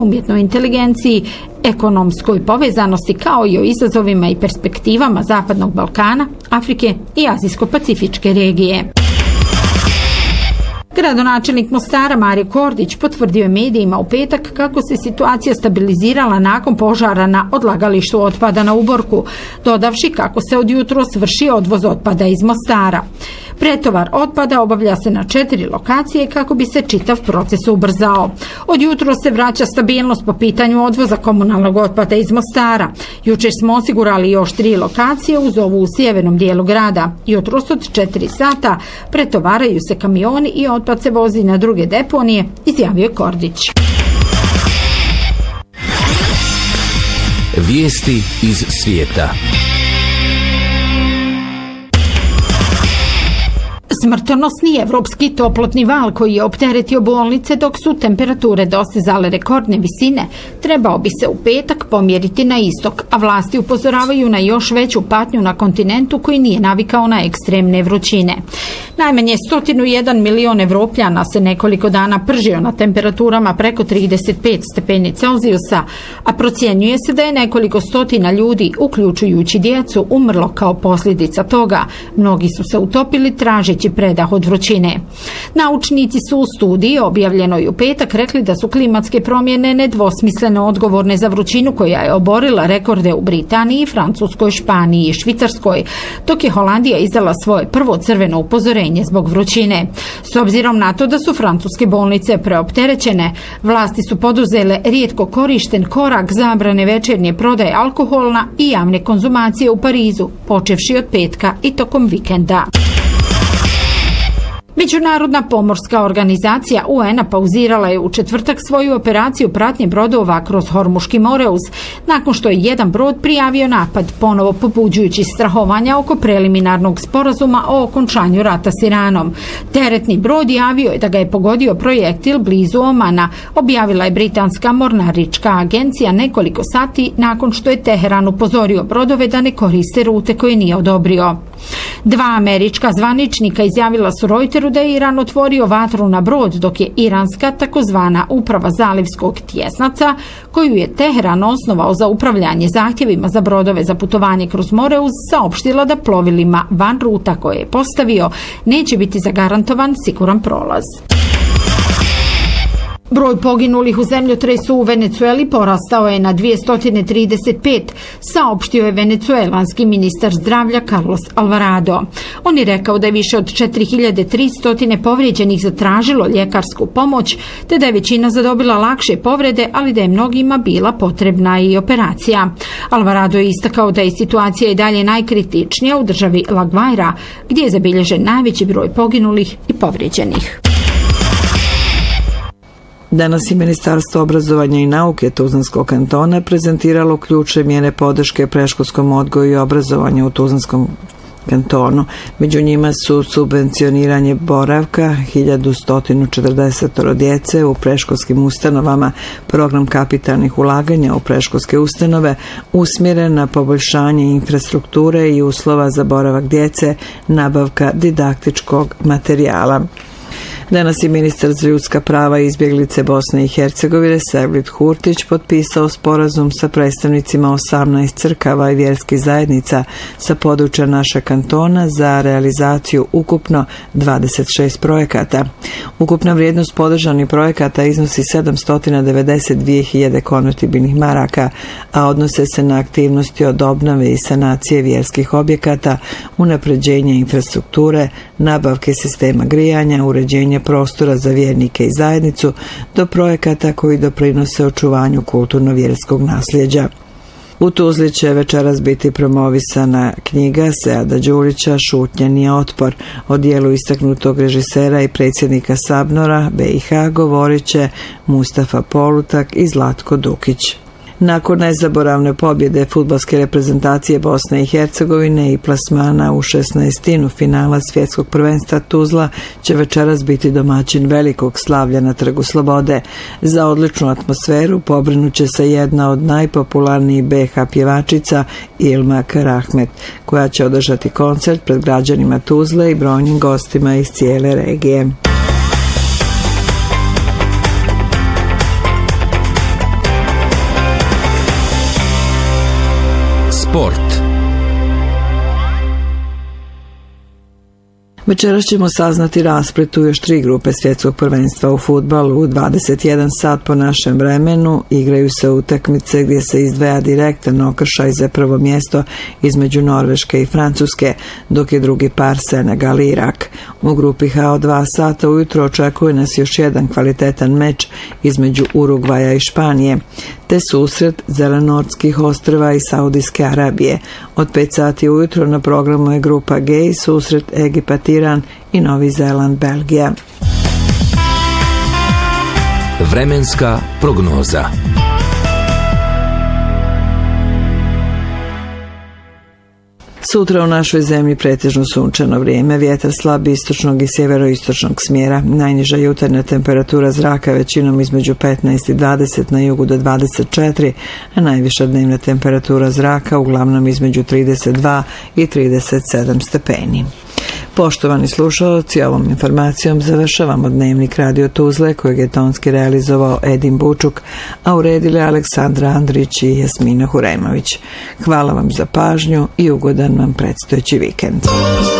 umjetnoj inteligenciji, ekonomskoj povezanosti kao i o izazovima i perspektivama Zapadnog Balkana, Afrike i Azijsko-pacifičke regije. Gradonačelnik Mostara Mario Kordić potvrdio je medijima u petak kako se situacija stabilizirala nakon požara na odlagalištu otpada na Uborku, dodavši kako se od jutros vrši odvoz otpada iz Mostara. Pretovar otpada obavlja se na 4 lokacije kako bi se čitav proces ubrzao. Od jutros se vraća stabilnost po pitanju odvoza komunalnog otpada iz Mostara. Jučer smo osigurali još 3 lokacije uz ovu u sjevernom dijelu grada. Jutros od 4 sata pretovaraju se kamioni i otpad se vozi na druge deponije, izjavio je Kordić. Vijesti iz svijeta. Smrtonosni evropski toplotni val koji je opteretio bolnice dok su temperature dostizale rekordne visine trebao bi se u petak pomjeriti na istok, a vlasti upozoravaju na još veću patnju na kontinentu koji nije navikao na ekstremne vrućine. Najmanje 101 milion Evropljana se nekoliko dana pržio na temperaturama preko 35 stepeni Celzijusa, a procjenjuje se da je nekoliko stotina ljudi, uključujući djecu, umrlo kao posljedica toga. Mnogi su se utopili tražeći predah od vrućine. Naučnici su u studiji objavljenoj u petak rekli da su klimatske promjene nedvosmisleno odgovorne za vrućinu koja je oborila rekorde u Britaniji, Francuskoj, Španiji i Švicarskoj, dok je Holandija izdala svoje prvo crveno upozorenje zbog vrućine. S obzirom na to da su francuske bolnice preopterećene, vlasti su poduzele rijetko korišten korak zabrane večernje prodaje alkoholna i javne konzumacije u Parizu, počevši od petka i tokom vikenda. Međunarodna pomorska organizacija UN-a pauzirala je u četvrtak svoju operaciju pratnje brodova kroz Hormuški Moreus, nakon što je jedan brod prijavio napad, ponovo pobuđujući strahovanja oko preliminarnog sporazuma o okončanju rata s Iranom. Teretni brod javio je da ga je pogodio projektil blizu Omana, objavila je britanska mornarička agencija nekoliko sati nakon što je Teheran upozorio brodove da ne koriste rute koje nije odobrio. 2 američka zvaničnika izjavila su Reutersu da je Iran otvorio vatru na brod, dok je iranska takozvana uprava zalivskog tjesnaca, koju je Teheran osnovao za upravljanje zahtjevima za brodove za putovanje kroz Moreus, saopštila da plovilima van ruta koje je postavio neće biti zagarantovan siguran prolaz. Broj poginulih u zemljotresu u Venecueli porastao je na 235, saopštio je venecuelanski ministar zdravlja Carlos Alvarado. On je rekao da je više od 4300 povrijeđenih zatražilo ljekarsku pomoć, te da je većina zadobila lakše povrede, ali da je mnogima bila potrebna i operacija. Alvarado je istakao da je situacija i dalje najkritičnija u državi La Guaira, gdje je zabilježen najveći broj poginulih i povrijeđenih. Danas je Ministarstvo obrazovanja i nauke Tuzlanskog kantona prezentiralo ključne mjere podrške predškolskom odgoju i obrazovanju u Tuzlanskom kantonu. Među njima su subvencioniranje boravka 1140 djece u predškolskim ustanovama, program kapitalnih ulaganja u predškolske ustanove usmjeren na poboljšanje infrastrukture i uslova za boravak djece, nabavka didaktičkog materijala. Danas je ministar za ljudska prava i izbjeglice Bosne i Hercegovine Sevlit Hurtić potpisao sporazum sa predstavnicima 18 crkava i vjerskih zajednica sa područja našeg kantona za realizaciju ukupno 26 projekata. Ukupna vrijednost podržanih projekata iznosi 792.000 konvertibilnih maraka, a odnose se na aktivnosti od obnove i sanacije vjerskih objekata, unapređenje infrastrukture, nabavke sistema grijanja, uređenje prostora za vjernike i zajednicu, do projekata koji doprinose očuvanju kulturno-vjerskog nasljeđa. U Tuzli će večeras biti promovisana knjiga Seada Đurića Šutnja nije otpor, o dijelu istaknutog režisera i predsjednika Sabnora BiH govorit će Mustafa Polutak i Zlatko Dukić. Nakon nezaboravne pobjede fudbalske reprezentacije Bosne i Hercegovine i plasmana u 16. finala svjetskog prvenstva, Tuzla će večeras biti domaćin velikog slavlja na Trgu Slobode. Za odličnu atmosferu pobrinut će se jedna od najpopularnijih BiH pjevačica Ilma Karahmet, koja će održati koncert pred građanima Tuzle i brojnim gostima iz cijele regije. Sport. Večeras ćemo saznati rasplet u još 3 grupe svjetskog prvenstva u fudbalu. U 21 sat po našem vremenu igraju se utakmice gdje se izdvaja direktan okršaj za prvo mjesto između Norveške i Francuske, dok je drugi par Senegal i Irak. U grupi H od 2 sata ujutro očekuje nas još jedan kvalitetan meč između Urugvaja i Španije, te susret Zelenortskih ostrva i Saudijske Arabije. Od 5 sati ujutro na programu je grupa G i susret Egipat, Iran i Novi Zeland, Belgija. Vremenska prognoza. Sutra u našoj zemlji pretežno sunčano vrijeme, vjetar slab istočnog i sjeveroistočnog smjera. Najniža jutarnja temperatura zraka većinom između 15 i 20, na jugu do 24, a najviša dnevna temperatura zraka uglavnom između 32 i 37 stepeni. Poštovani slušalci, ovom informacijom završavamo Dnevnik Radio Tuzle, kojeg je tonski realizovao Edin Bučuk, a uredili Aleksandra Andrić i Jasmina Hurajmović. Hvala vam za pažnju i ugodan vam predstojeći vikend.